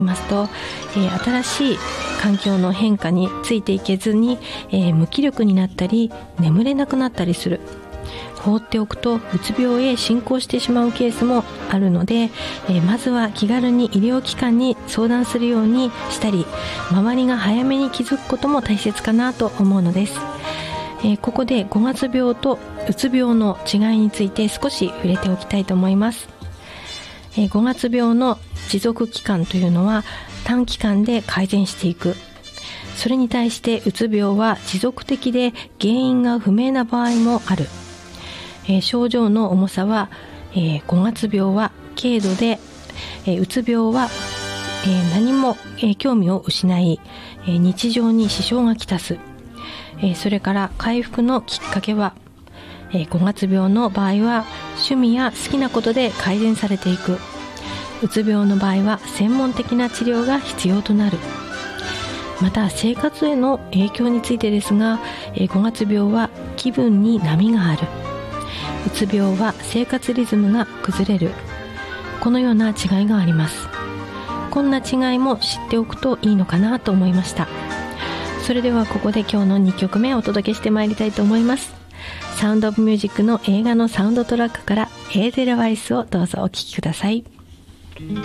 ますと、新しい環境の変化についていけずに、無気力になったり眠れなくなったりする。放っておくとうつ病へ進行してしまうケースもあるので、まずは気軽に医療機関に相談するようにしたり、周りが早めに気づくことも大切かなと思うのです。ここで5月病とうつ病の違いについて少し触れておきたいと思います。5月病の持続期間というのは短期間で改善していく。それに対してうつ病は持続的で原因が不明な場合もある。症状の重さは、5月病は軽度で、うつ病は、何も、興味を失い、日常に支障がきたす。それから回復のきっかけは、5月病の場合は趣味や好きなことで改善されていく。うつ病の場合は専門的な治療が必要となる。また生活への影響についてですが、5月病は気分に波がある。うつ病は生活リズムが崩れる。このような違いがあります。こんな違いも知っておくといいのかなと思いました。それではここで今日の2曲目をお届けしてまいりたいと思います。サウンドオブミュージックの映画のサウンドトラックからエーデルワイスをどうぞお聴きください。